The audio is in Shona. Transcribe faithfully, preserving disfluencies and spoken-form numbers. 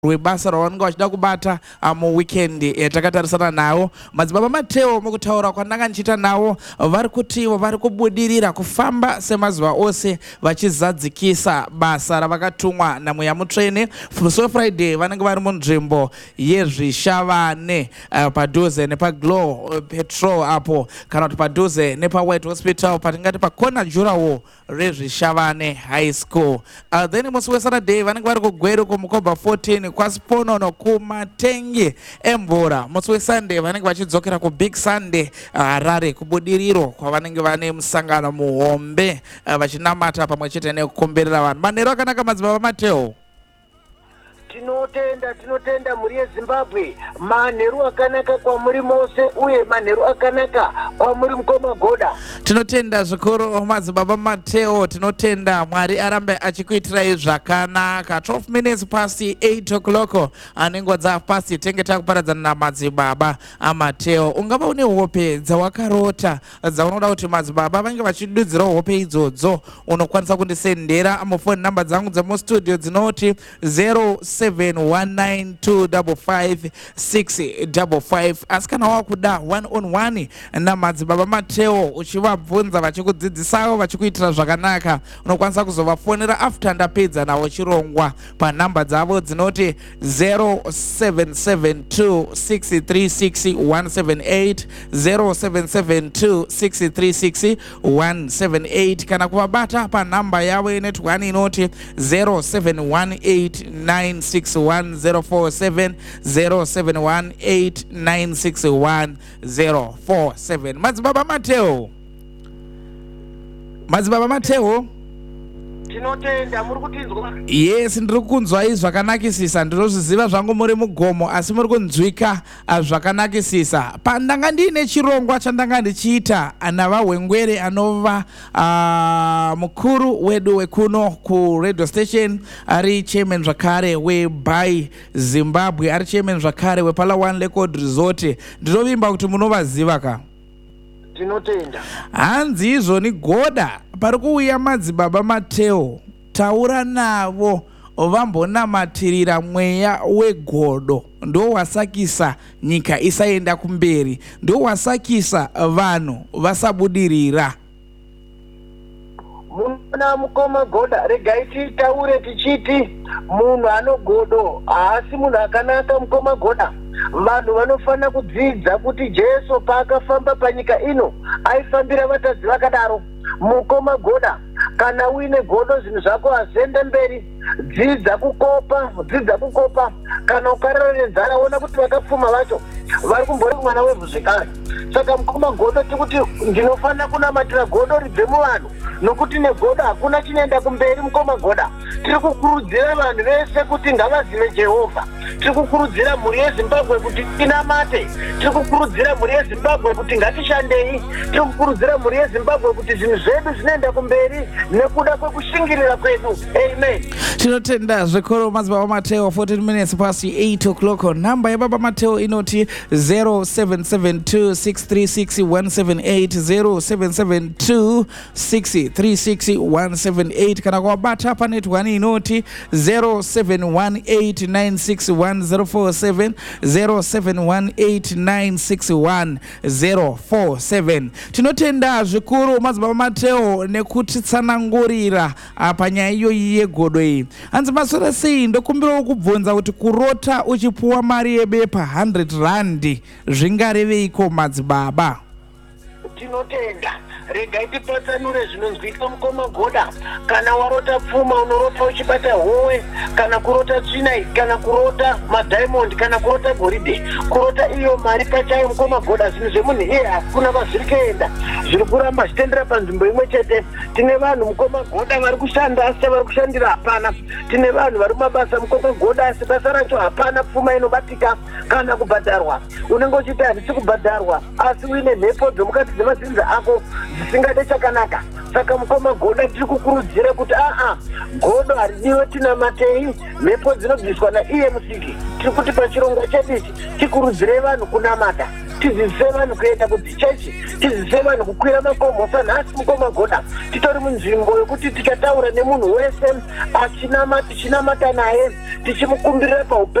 webasa rawanenge vachida kubata mu weekend yatakatarisana nawo. Madzibaba Mateo mukutaura kwandanga ndichita nawo vari kuti vari kubudirira kufamba semazuva ose vachizadzikisa basa ravakatumwa namweya mutsvene. Fuso Friday vanenge vari munzvimbo yezvishavane uh, padhuze nepaGlow uh, Petrol apo kana kuti padhuze nepaWhite Hospital patingati pakona jurawo rezvishavane High School. Uh, then musi weSaturday vanenge vari kugweru kumukoba fourteen kwasiponono kumatengi emvura. Musi weSunday vanenge vachidzokera kuBig Sunday Harare uh, kubudiriro kwavanenge vane musangano muhombe uh, vachinamata pamwe chete nekukomberera vanhu. Manheru akanaka madzibaba Mateo. Tinotenda tinotenda muri yeZimbabwe, manheru akanaka kwamuri mose uye manheru akanaka kwamuri mukomagoda. Tinotenda zvikuru madzibaba Mateo, tinotenda Mwari arambe achikuitirai zvakanaka. twelve minutes past eight o'clock anengo dza past tenge takuparadzana na madzibaba aMateo. Ungava une hope dzawakarota dzaunoda kuti madzibaba vange vachidudzira hope idzodzo, unokwanisa kundisendera amafoni namba dzangu dzemu studio dzinoti zero seven one nine two five five six five five. Asi kana wakuda one on one na madzibaba Mateo uchivabvunza vachikudzidzisawo vachikuitira zvakanaka, unokwanisa kuzovafonera after ndapedza nawo chirongwa pa namba dzavo dzinoti zero seven seven two six three six one seven eight zero seven seven two six three six one seven eight kana kuvabata pa namba yavo inetwani inoti zero seven one eight nine six one zero four seven zero seven one eight nine six one zero four seven. Madzibaba Mateo. Madzibaba Mateo. Tinotenda muri kutinzwa? Yes, ndiri kunzwai zvakanakisisa. Ndinozviziva zvangu muri mugomo asi muri kunzwika zvakanakisisa. Pandanga ndiine chirongwa chandanga ndichiita navahwengwere anova uh, mukuru wedu wekuno ku radio station, ari chairman zvakare weBuy Zimbabwe, ari chairman zvakare wePala One Record Resort. Ndinovimba kuti munovaziva ka? Tinotenda. Hanzi izvoni goda pari kuuya madzibaba Mateo, taura navo vambonamatirira mweya wegodo. Ndo wasakisa nyika isaenda kumberi, ndo wasakisa vanhu vasabudirira. Muna mukomagoda regai titaure tichiti munhu anogodo haasi munhu akanaka. Mukomagoda vanhu vanofana kudzidza kuti Jesu paakafamba panyika ino aifambira vatadzi vakadaro. Mukomagoda kana uine godo zvinhu zvako hazviende mberi, dzidza kukopa, dzidza kukopa. Kana ukarara nenzara ona kuti vakapfuma vacho vari kumbori mwana wevhu zvekare. Saka mukomagoda tikuti ndinofanira kunamatira godo ribve muvanhu, nokuti negodo hakuna chinoenda kumberi. Mukomagoda tiri kukurudzira vanhu vese kuti ngavazive Jehovha. Tiri kukurudzira mhuri yeZimbabwe kuti inamate. Tiri kukurudzira mhuri yeZimbabwe kuti ngatishandei. Tiri kukurudzira mhuri yeZimbabwe kuti zvinhu zvedu zvinoenda kumberi nekuda kwekushingirira kwedu. Amen. Tinotenda zvikuru madzibaba Mateo. Fourteen minutes past eight o'clock. Namba yababa Mateo inoti zero seven seven two six three six one seven eight zero seven seven two six three six one seven eight kana kwabata pa netwani inoti zero seven one eight nine six one zero four seven zero seven one eight nine six one zero four seven. Tinotenda zvikuru madzibaba Mateo nekuti tsanangurira panyaya iyoyi yegodo iyi. Hanzi masora sei ndokumbirawo kubvunza kuti kurota uchipuwa mari yebepa one hundred rand zvingareveiko madzibaba? Tinotenda. Regai tipatsanure zvinonzwika mukomagoda. Kana warota pfuma unorota uchibata howe, kana kurota tsvina, kana kurota madiamond, kana kurota goridhe, kurota iyo mari pachayo mukomagoda. Zvinhu zvemunhu iye hakuna kwazviri kuenda, zviri kuramba zvichitendera panzvimbo imwe chete. Tine vanhu mukomagoda vari kushanda asi vari kushandira hapana. Tine vanhu vari mabasa mukomagoda asi basa racho hapana pfuma inobatika kana kubhadharwa. Unenge uchiti handisi kubhadharwa asi uine mhepo dzomukati dzemazinza ako zvisingade chakanaka. Saka mukomagoda tiri kukurudzira kuti aa godo haridiwe, tinamatei, mhepo dzinobviswa naiye Musiki. Tiri kuti pachirongwa chedu ichi tikurudzire vanhu kunamata. tidzidzise vanhu kuenda kuchechi, tidzidzise vanhu kukwira makomo. Sanhasi mukomagoda titori munzvimbo yokuti tichataura nemunhu wese achinamata naye tichimukumbirira paupenyu